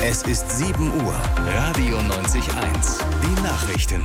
Es ist 7 Uhr. Radio 90.1. Die Nachrichten.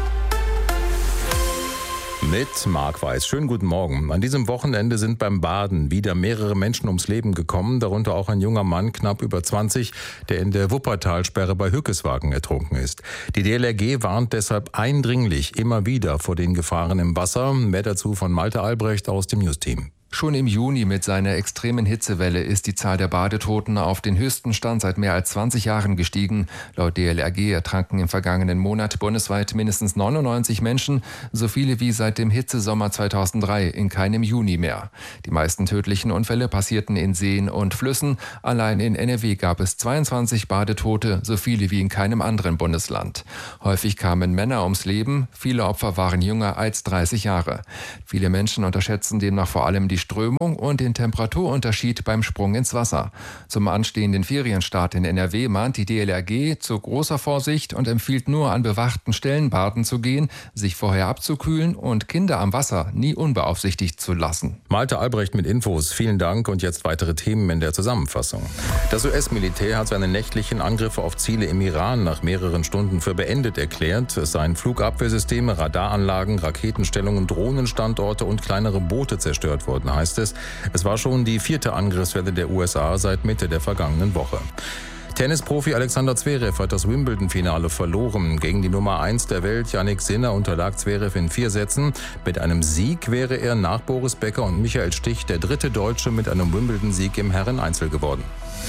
Mit Marc Weiß. Schönen guten Morgen. An diesem Wochenende sind beim Baden wieder mehrere Menschen ums Leben gekommen, darunter auch ein junger Mann, knapp über 20, der in der Wuppertalsperre bei Hückeswagen ertrunken ist. Die DLRG warnt deshalb eindringlich immer wieder vor den Gefahren im Wasser. Mehr dazu von Malte Albrecht aus dem News-Team. Schon im Juni mit seiner extremen Hitzewelle ist die Zahl der Badetoten auf den höchsten Stand seit mehr als 20 Jahren gestiegen. Laut DLRG ertranken im vergangenen Monat bundesweit mindestens 99 Menschen, so viele wie seit dem Hitzesommer 2003, in keinem Juni mehr. Die meisten tödlichen Unfälle passierten in Seen und Flüssen. Allein in NRW gab es 22 Badetote, so viele wie in keinem anderen Bundesland. Häufig kamen Männer ums Leben, viele Opfer waren jünger als 30 Jahre. Viele Menschen unterschätzen demnach vor allem die Strömung und den Temperaturunterschied beim Sprung ins Wasser. Zum anstehenden Ferienstart in NRW mahnt die DLRG zu großer Vorsicht und empfiehlt nur an bewachten Stellen baden zu gehen, sich vorher abzukühlen und Kinder am Wasser nie unbeaufsichtigt zu lassen. Malte Albrecht mit Infos. Vielen Dank und jetzt weitere Themen in der Zusammenfassung. Das US-Militär hat seine nächtlichen Angriffe auf Ziele im Iran nach mehreren Stunden für beendet erklärt. Es seien Flugabwehrsysteme, Radaranlagen, Raketenstellungen, Drohnenstandorte und kleinere Boote zerstört worden, heißt es. Es war schon die 4. Angriffswelle der USA seit Mitte der vergangenen Woche. Tennisprofi Alexander Zverev hat das Wimbledon-Finale verloren. Gegen die Nummer 1 der Welt, Jannik Sinner, unterlag Zverev in 4 Sätzen. Mit einem Sieg wäre er nach Boris Becker und Michael Stich der 3. Deutsche mit einem Wimbledon-Sieg im Herreneinzel geworden.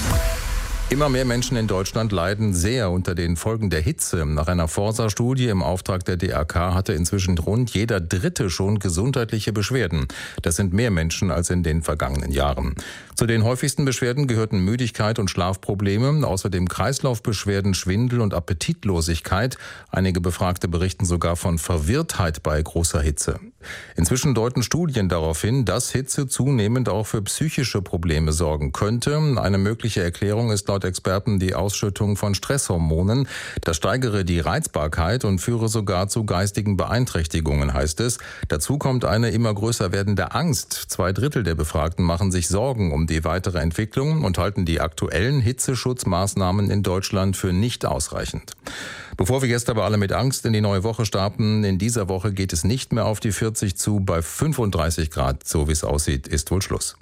Immer mehr Menschen in Deutschland leiden sehr unter den Folgen der Hitze. Nach einer Forsa-Studie im Auftrag der DRK hatte inzwischen rund jeder Dritte schon gesundheitliche Beschwerden. Das sind mehr Menschen als in den vergangenen Jahren. Zu den häufigsten Beschwerden gehörten Müdigkeit und Schlafprobleme, außerdem Kreislaufbeschwerden, Schwindel und Appetitlosigkeit. Einige Befragte berichten sogar von Verwirrtheit bei großer Hitze. Inzwischen deuten Studien darauf hin, dass Hitze zunehmend auch für psychische Probleme sorgen könnte. Eine mögliche Erklärung ist laut Experten die Ausschüttung von Stresshormonen. Das steigere die Reizbarkeit und führe sogar zu geistigen Beeinträchtigungen, heißt es. Dazu kommt eine immer größer werdende Angst. 2/3 der Befragten machen sich Sorgen um die weitere Entwicklung und halten die aktuellen Hitzeschutzmaßnahmen in Deutschland für nicht ausreichend. Bevor wir jetzt aber alle mit Angst in die neue Woche starten, in dieser Woche geht es nicht mehr auf die 40 zu. Bei 35 Grad, so wie es aussieht, ist wohl Schluss.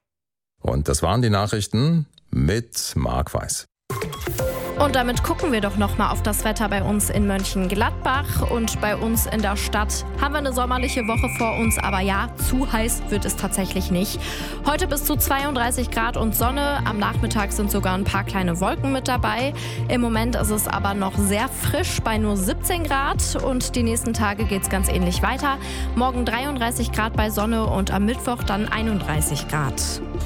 Und das waren die Nachrichten mit Marc Weiß. Und damit gucken wir doch nochmal auf das Wetter bei uns in Mönchengladbach. Und bei uns in der Stadt haben wir eine sommerliche Woche vor uns. Aber ja, zu heiß wird es tatsächlich nicht. Heute bis zu 32 Grad und Sonne. Am Nachmittag sind sogar ein paar kleine Wolken mit dabei. Im Moment ist es aber noch sehr frisch bei nur 17 Grad. Und die nächsten Tage geht es ganz ähnlich weiter. Morgen 33 Grad bei Sonne und am Mittwoch dann 31 Grad.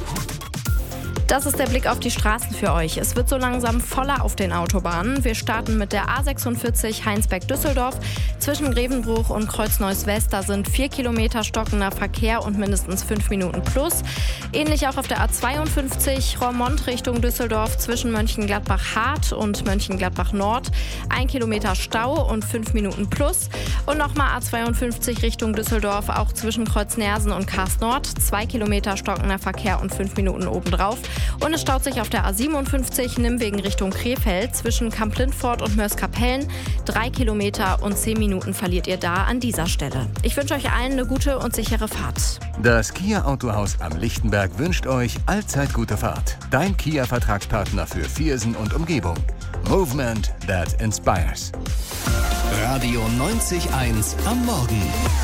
Das ist der Blick auf die Straßen für euch. Es wird so langsam voller auf den Autobahnen. Wir starten mit der A46 Heinsberg-Düsseldorf. Zwischen Grevenbruch und Kreuz-Neuss-West, da sind 4 Kilometer stockender Verkehr und mindestens 5 Minuten plus. Ähnlich auch auf der A52 Roermond Richtung Düsseldorf zwischen Mönchengladbach-Hart und Mönchengladbach-Nord. 1 Kilometer Stau und 5 Minuten plus. Und nochmal A52 Richtung Düsseldorf, auch zwischen Kreuz-Nersen und Karst-Nord. 2 Kilometer stockender Verkehr und 5 Minuten obendrauf. Und es staut sich auf der A57 Nimwegen Richtung Krefeld zwischen Kamp-Lintfort und Mörs-Kapellen. 3 Kilometer und 10 Minuten verliert ihr da an dieser Stelle. Ich wünsche euch allen eine gute und sichere Fahrt. Das Kia Autohaus am Lichtenberg wünscht euch allzeit gute Fahrt. Dein Kia-Vertragspartner für Viersen und Umgebung. Movement that inspires. Radio 90.1 am Morgen.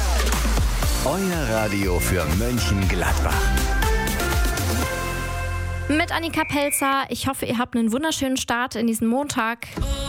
Euer Radio für Mönchengladbach. Mit Annika Pelzer. Ich hoffe, ihr habt einen wunderschönen Start in diesen Montag.